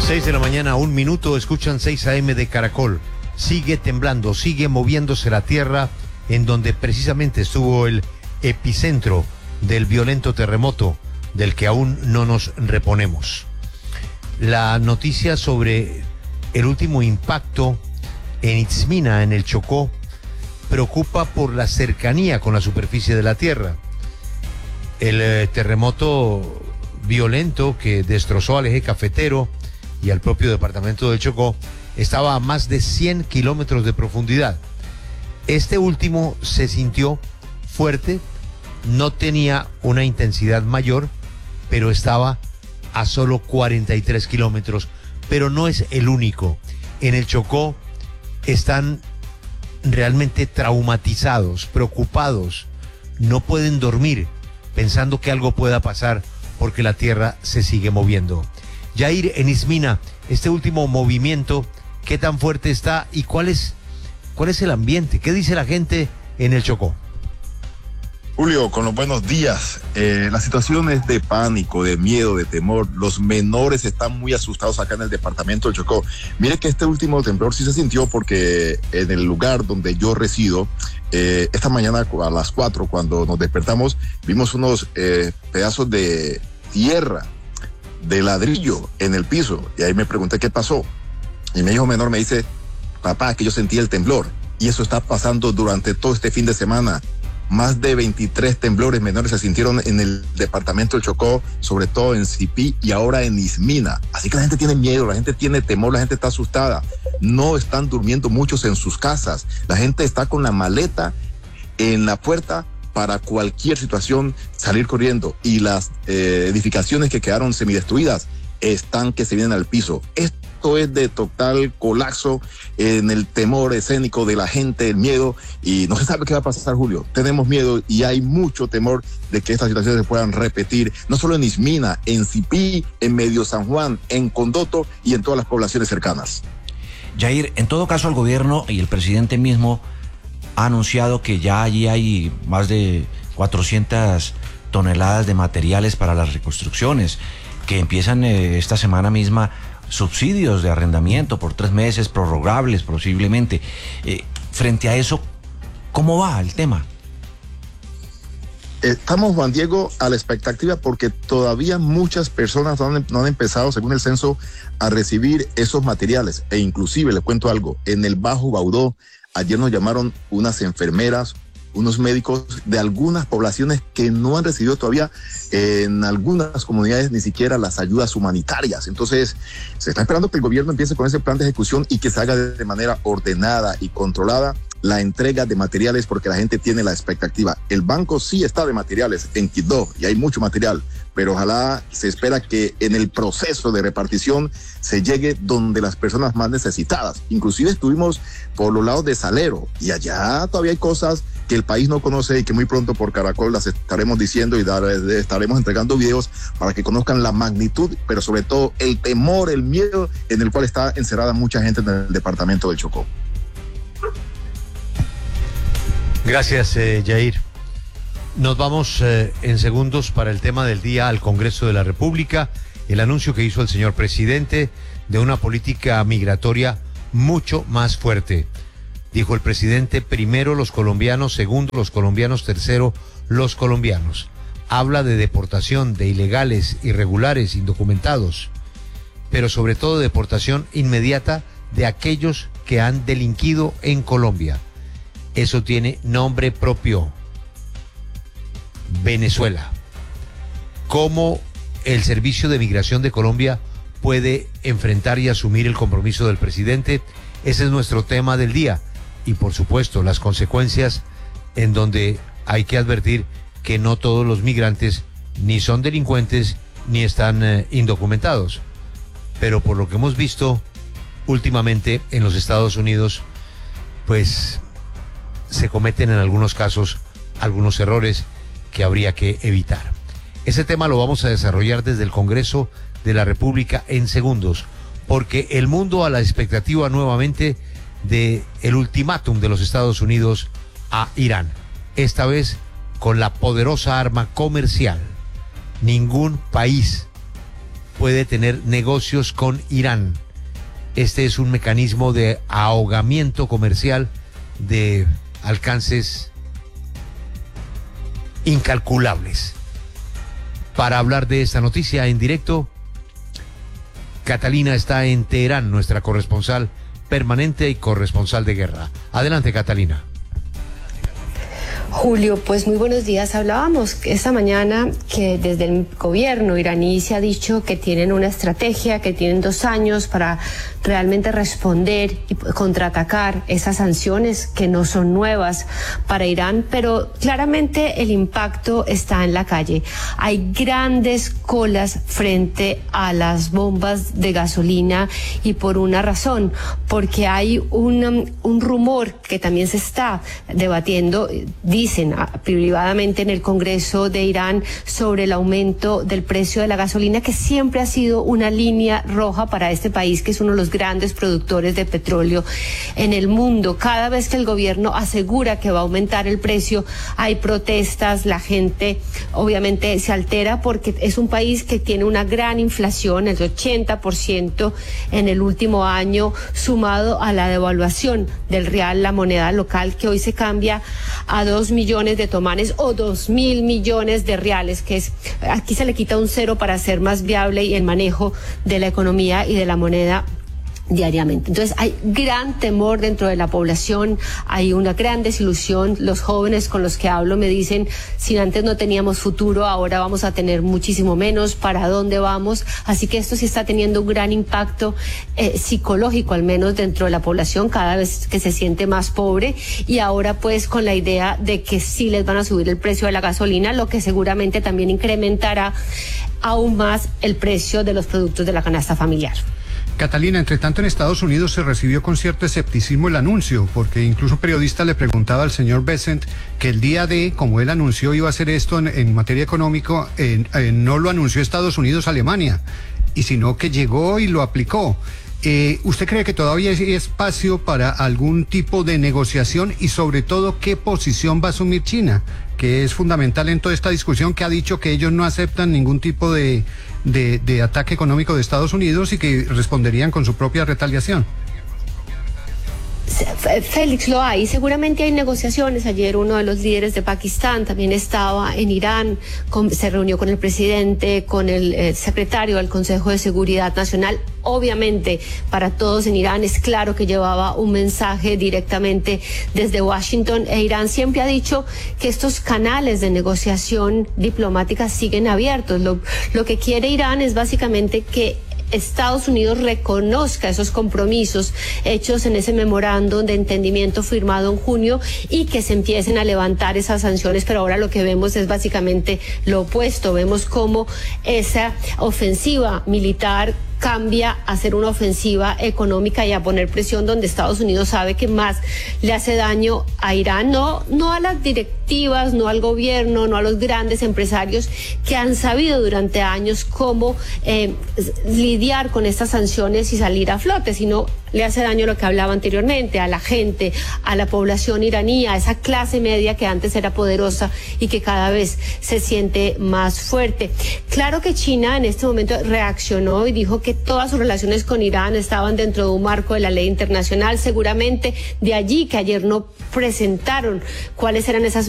6 de la mañana, 1 minuto, escuchan 6 AM de Caracol. Sigue temblando, sigue moviéndose la tierra en donde precisamente estuvo el epicentro del violento terremoto del que aún no nos reponemos. La noticia sobre el último impacto en Itzmina, en el Chocó, preocupa por la cercanía con la superficie de la tierra. El terremoto violento que destrozó al eje cafetero y al propio departamento del Chocó estaba a más de 100 kilómetros de profundidad. Este último se sintió fuerte, no tenía una intensidad mayor, pero estaba a solo 43 kilómetros. Pero no es el único. En el Chocó están realmente traumatizados, preocupados, no pueden dormir pensando que algo pueda pasar porque la tierra se sigue moviendo. Yair, en Itzmina, este último movimiento, ¿qué tan fuerte está y cuál es el ambiente? ¿Qué dice la gente en el Chocó? Julio, con los buenos días. La situación es de pánico, de miedo, de temor. Los menores están muy asustados acá en el departamento del Chocó. Mire que este último temblor sí se sintió porque en el lugar donde yo resido, esta mañana a las 4, cuando nos despertamos, vimos unos pedazos de tierra, de ladrillo en el piso. Y ahí me pregunté qué pasó. Y mi hijo menor me dice, papá, que yo sentí el temblor. Y eso está pasando durante todo este fin de semana. Más de 23 temblores menores se sintieron en el departamento del Chocó, sobre todo en Sipí y ahora en Itzmina. Así que la gente tiene miedo, la gente tiene temor, la gente está asustada. No están durmiendo muchos en sus casas. La gente está con la maleta en la puerta para cualquier situación salir corriendo. Y las edificaciones que quedaron semidestruidas están que se vienen al piso. Esto es de total colapso en el temor escénico de la gente, el miedo, y no se sabe qué va a pasar, Julio. Tenemos miedo y hay mucho temor de que estas situaciones se puedan repetir, no solo en Itzmina, en Sipí, en Medio San Juan, en Condoto y en todas las poblaciones cercanas. Yair, en todo caso el gobierno y el presidente mismo ha anunciado que ya allí hay más de 400 toneladas de materiales para las reconstrucciones, que empiezan esta semana misma subsidios de arrendamiento por 3 meses, prorrogables posiblemente. Frente a eso, ¿cómo va el tema? Estamos, Juan Diego, a la expectativa porque todavía muchas personas no han empezado, según el censo, a recibir esos materiales. E inclusive, le cuento algo, en el Bajo Baudó, ayer nos llamaron unas enfermeras, unos médicos de algunas poblaciones que no han recibido todavía en algunas comunidades ni siquiera las ayudas humanitarias. Entonces, se está esperando que el gobierno empiece con ese plan de ejecución y que se haga de manera ordenada y controlada la entrega de materiales, porque la gente tiene la expectativa. El banco sí está de materiales en Quibdó y hay mucho material, pero ojalá se espera que en el proceso de repartición se llegue donde las personas más necesitadas. Inclusive estuvimos por los lados de Salero y allá todavía hay cosas que el país no conoce y que muy pronto por Caracol las estaremos diciendo y estaremos entregando videos para que conozcan la magnitud, pero sobre todo el temor, el miedo en el cual está encerrada mucha gente en el departamento del Chocó. Gracias, Yair. Nos vamos en segundos para el tema del día al Congreso de la República, el anuncio que hizo el señor presidente de una política migratoria mucho más fuerte. Dijo el presidente, primero los colombianos, segundo los colombianos, tercero los colombianos. Habla de deportación de ilegales, irregulares, indocumentados, pero sobre todo deportación inmediata de aquellos que han delinquido en Colombia. Eso tiene nombre propio: Venezuela. ¿Cómo el Servicio de Migración de Colombia puede enfrentar y asumir el compromiso del presidente? Ese es nuestro tema del día. Y por supuesto, las consecuencias, en donde hay que advertir que no todos los migrantes ni son delincuentes ni están indocumentados. Pero por lo que hemos visto últimamente en los Estados Unidos, pues se cometen en algunos casos algunos errores que habría que evitar. Ese tema lo vamos a desarrollar desde el Congreso de la República en segundos, porque el mundo a la expectativa nuevamente de el ultimátum de los Estados Unidos a Irán, esta vez con la poderosa arma comercial. Ningún país puede tener negocios con Irán. Este es un mecanismo de ahogamiento comercial de alcances incalculables. Para hablar de esta noticia en directo, Catalina está en Teherán, nuestra corresponsal permanente y corresponsal de guerra. Adelante, Catalina. Julio, pues muy buenos días. Hablábamos esta mañana que desde el gobierno iraní se ha dicho que tienen una estrategia, que tienen 2 años para realmente responder y contraatacar esas sanciones que no son nuevas para Irán, pero claramente el impacto está en la calle. Hay grandes colas frente a las bombas de gasolina y por una razón, porque hay un rumor que también se está debatiendo, dicen privadamente en el Congreso de Irán, sobre el aumento del precio de la gasolina, que siempre ha sido una línea roja para este país, que es uno de los grandes productores de petróleo en el mundo. Cada vez que el gobierno asegura que va a aumentar el precio, hay protestas, la gente obviamente se altera porque es un país que tiene una gran inflación, el 80% en el último año, sumado a la devaluación del real, la moneda local, que hoy se cambia a 2 millones de tomanes o 2.000 millones de reales, que es, aquí se le quita un cero para ser más viable y el manejo de la economía y de la moneda diariamente. Entonces hay gran temor dentro de la población, hay una gran desilusión. Los jóvenes con los que hablo me dicen, si antes no teníamos futuro, ahora vamos a tener muchísimo menos, ¿para dónde vamos? Así que esto sí está teniendo un gran impacto psicológico, al menos dentro de la población, cada vez que se siente más pobre, y ahora pues con la idea de que sí les van a subir el precio de la gasolina, lo que seguramente también incrementará aún más el precio de los productos de la canasta familiar. Catalina, entre tanto en Estados Unidos se recibió con cierto escepticismo el anuncio, porque incluso un periodista le preguntaba al señor Bessent que el día de, como él anunció iba a hacer esto en materia económica, no lo anunció Estados Unidos, Alemania, y sino que llegó y lo aplicó. ¿Usted cree que todavía hay espacio para algún tipo de negociación y sobre todo qué posición va a asumir China, que es fundamental en toda esta discusión, que ha dicho que ellos no aceptan ningún tipo de ataque económico de Estados Unidos y que responderían con su propia retaliación? Félix, lo hay. Seguramente hay negociaciones. Ayer uno de los líderes de Pakistán también estaba en Irán, se reunió con el presidente, con el secretario del Consejo de Seguridad Nacional. Obviamente, para todos en Irán es claro que llevaba un mensaje directamente desde Washington, e Irán siempre ha dicho que estos canales de negociación diplomática siguen abiertos. Lo que quiere Irán es básicamente que Estados Unidos reconozca esos compromisos hechos en ese memorándum de entendimiento firmado en junio y que se empiecen a levantar esas sanciones, pero ahora lo que vemos es básicamente lo opuesto. Vemos cómo esa ofensiva militar cambia a ser una ofensiva económica y a poner presión donde Estados Unidos sabe que más le hace daño a Irán, no a las directivas, no al gobierno, no a los grandes empresarios que han sabido durante años cómo lidiar con estas sanciones y salir a flote, sino le hace daño lo que hablaba anteriormente, a la gente, a la población iraní, a esa clase media que antes era poderosa y que cada vez se siente más fuerte. Claro que China en este momento reaccionó y dijo que todas sus relaciones con Irán estaban dentro de un marco de la ley internacional, seguramente de allí que ayer no presentaron cuáles eran esas